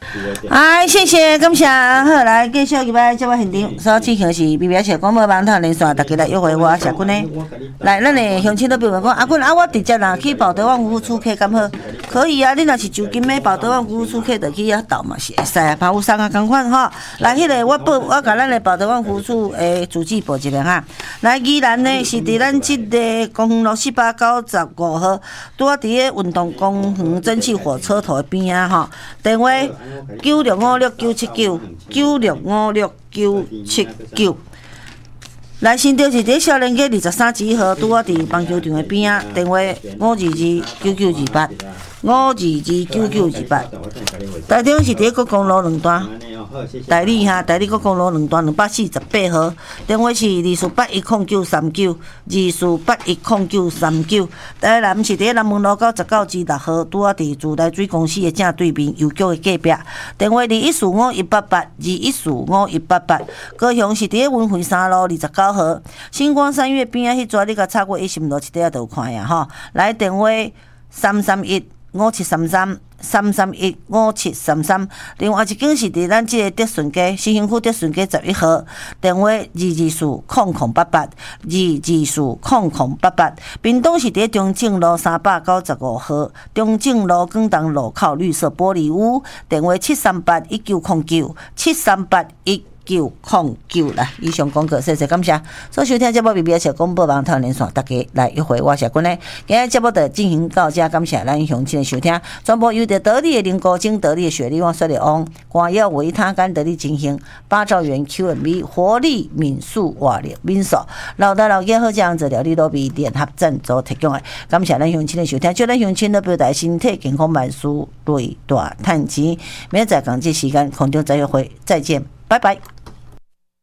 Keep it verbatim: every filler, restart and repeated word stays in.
哎，谢谢，感谢。好，来继续入来节目现场，所进行是 B B S 广播网台连线，大家来约会我谢君呢。来，咱的乡亲都表问讲，阿君啊，我直接若去保德旺服务处客敢好？可以啊，你若是就近的保德旺服务处客，就去遐斗嘛是会使啊，跑有三个同款吼。来，迄、那个我报，我甲咱的保德旺服务处诶主计报一下哈。来，宜兰呢是伫咱即个公园路四百九十五号，拄啊伫个运动公园蒸汽火车头边啊吼。电话九六五六九七九九六五六九七九。来，新店是伫少年街二十三支号，拄啊伫棒球场的边啊。电话五二二九九二八五二二九九二八。台中是伫国公路两段。台里哈，台里国公路两段两百四十八号，电话是二四八一空九三九，二四八一空九三九。台南是伫南门路九十九至六号，拄啊伫自来水公司的正对面，邮局的隔壁。电话二一四五一八八，二一四五一八八。高雄是伫文惠三路二十九号，星光三月边啊，迄撮你甲插过一心路一底啊，就有看呀吼。来电话三三一五七三三。三三一五七三三，另外一间是伫咱即个德顺街新兴区德顺街十一号，电话二二四空空八八，二二四空空八八。屏东是伫中正路三百九十五号，中正路广东路口绿色玻璃屋，电话七三八一九空九，七三八一九空九啦。以上广告，谢谢感谢。所收听节目 B B S 广播网台连线，大家来约会我是君呢。今日节目就进行到这，感谢咱乡亲的收听。全部由着得力的灵高精、得力的雪莉旺、雪莉翁、光耀维他干得力进行八兆元 Q M V 活力民宿瓦力民宿，老大老爷好这样子料理都比联合赞助提供的。感谢咱乡亲的收听，祝咱乡亲的表达身体健康万事瑞大赚钱。明仔载港这时间空中再约会，再见，拜拜。